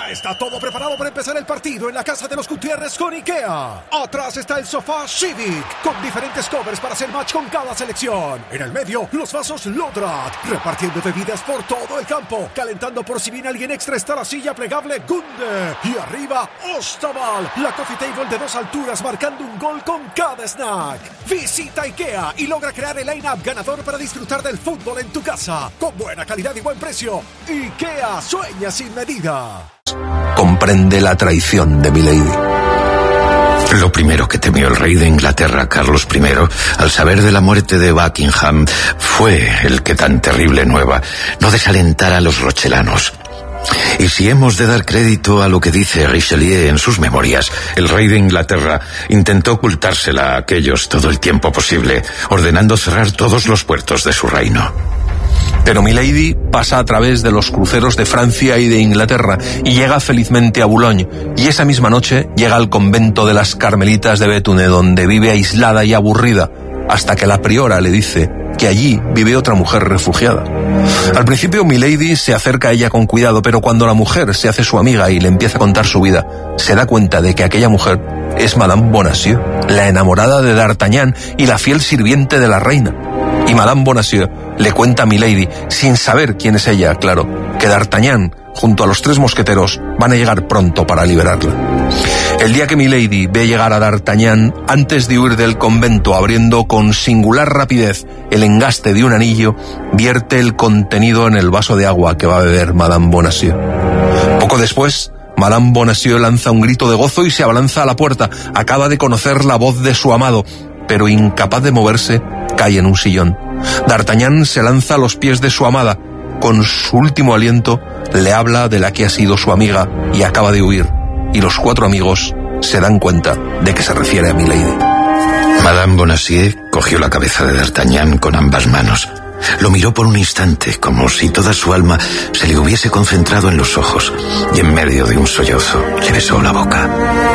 Ya está todo preparado para empezar el partido en la casa de los Gutiérrez con IKEA. Atrás está el sofá Civic, con diferentes covers para hacer match con cada selección. En el medio, los vasos Lodrat, repartiendo bebidas por todo el campo. Calentando por si viene alguien extra está la silla plegable Gunde. Y arriba, Ostaval, la coffee table de 2 alturas marcando un gol con cada snack. Visita IKEA y logra crear el line-up ganador para disfrutar del fútbol en tu casa. Con buena calidad y buen precio. IKEA sueña sin medida. Comprende la traición de milady. Lo primero que temió el rey de Inglaterra, Carlos I, al saber de la muerte de Buckingham, fue el que tan terrible nueva no desalentara a los rochelanos. Y si hemos de dar crédito a lo que dice Richelieu en sus memorias, el rey de Inglaterra intentó ocultársela a aquellos todo el tiempo posible, ordenando cerrar todos los puertos de su reino. Pero milady pasa a través de los cruceros de Francia y de Inglaterra y llega felizmente a Boulogne, y esa misma noche llega al convento de las Carmelitas de Béthune, donde vive aislada y aburrida, hasta que la priora le dice que allí vive otra mujer refugiada. Al principio milady se acerca a ella con cuidado, pero cuando la mujer se hace su amiga y le empieza a contar su vida, se da cuenta de que aquella mujer es Madame Bonacieux, la enamorada de D'Artagnan y la fiel sirviente de la reina. Y Madame Bonacieux le cuenta a milady, sin saber quién es ella, claro, que D'Artagnan, junto a los 3 mosqueteros, van a llegar pronto para liberarla. El día que milady ve llegar a D'Artagnan, antes de huir del convento, abriendo con singular rapidez el engaste de un anillo, vierte el contenido en el vaso de agua que va a beber Madame Bonacieux. Poco después, Madame Bonacieux lanza un grito de gozo y se abalanza a la puerta. Acaba de conocer la voz de su amado, pero incapaz de moverse, cae en un sillón. D'Artagnan se lanza a los pies de su amada. Con su último aliento, le habla de la que ha sido su amiga y acaba de huir. Y los 4 amigos se dan cuenta de que se refiere a milady. Madame Bonacieux cogió la cabeza de D'Artagnan con ambas manos. Lo miró por un instante, como si toda su alma se le hubiese concentrado en los ojos, y en medio de un sollozo le besó la boca.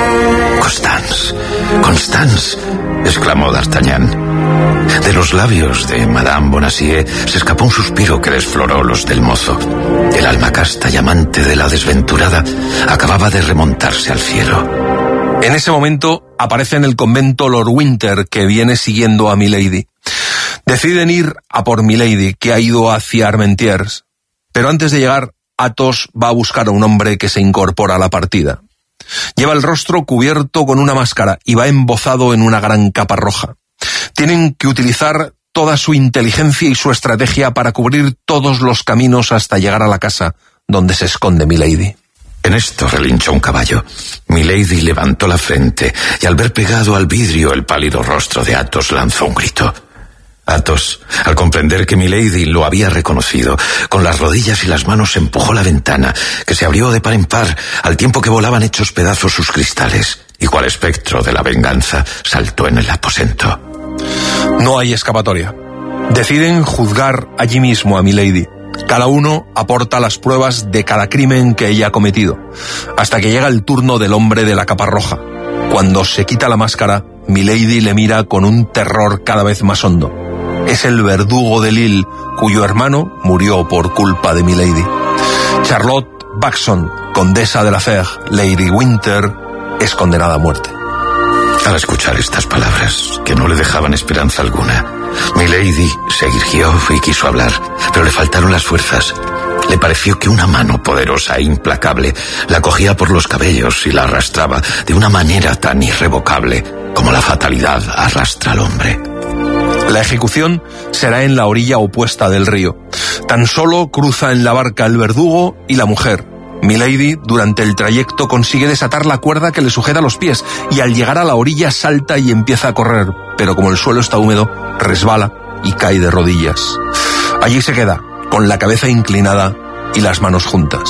«Constance, Constance», exclamó D'Artagnan. De los labios de Madame Bonacieux se escapó un suspiro que desfloró los del mozo. El alma casta y amante de la desventurada acababa de remontarse al cielo. En ese momento aparece en el convento Lord Winter, que viene siguiendo a milady. Deciden ir a por milady, que ha ido hacia Armentières. Pero antes de llegar, Athos va a buscar a un hombre que se incorpora a la partida. Lleva el rostro cubierto con una máscara y va embozado en una gran capa roja. Tienen que utilizar toda su inteligencia y su estrategia para cubrir todos los caminos hasta llegar a la casa donde se esconde milady. En esto relinchó un caballo. Milady levantó la frente y al ver pegado al vidrio el pálido rostro de Athos lanzó un grito. Athos, al comprender que milady lo había reconocido, con las rodillas y las manos empujó la ventana, que se abrió de par en par, al tiempo que volaban hechos pedazos sus cristales, y cual espectro de la venganza saltó en el aposento. No hay escapatoria. Deciden juzgar allí mismo a milady. Cada uno aporta las pruebas de cada crimen que ella ha cometido, hasta que llega el turno del hombre de la capa roja. Cuando se quita la máscara, milady le mira con un terror cada vez más hondo. Es el verdugo de Lille, cuyo hermano murió por culpa de milady. Charlotte Backson, condesa de la Fère, Lady Winter, es condenada a muerte. Al escuchar estas palabras, que no le dejaban esperanza alguna, milady se irguió y quiso hablar, pero le faltaron las fuerzas. Le pareció que una mano poderosa e implacable la cogía por los cabellos y la arrastraba de una manera tan irrevocable como la fatalidad arrastra al hombre. La ejecución será en la orilla opuesta del río. Tan solo cruza en la barca el verdugo y la mujer. Milady, durante el trayecto, consigue desatar la cuerda que le sujeta los pies y al llegar a la orilla salta y empieza a correr, pero como el suelo está húmedo, resbala y cae de rodillas. Allí se queda, con la cabeza inclinada y las manos juntas.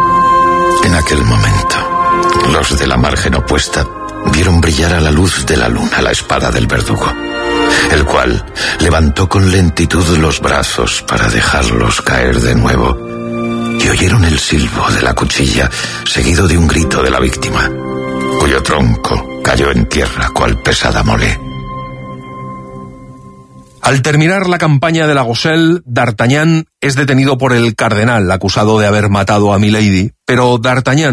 En aquel momento, los de la margen opuesta vieron brillar a la luz de la luna la espada del verdugo, el cual levantó con lentitud los brazos para dejarlos caer de nuevo, y oyeron el silbo de la cuchilla, seguido de un grito de la víctima, cuyo tronco cayó en tierra cual pesada mole. Al terminar la campaña de la Goselle, D'Artagnan es detenido por el cardenal, acusado de haber matado a milady, pero D'Artagnan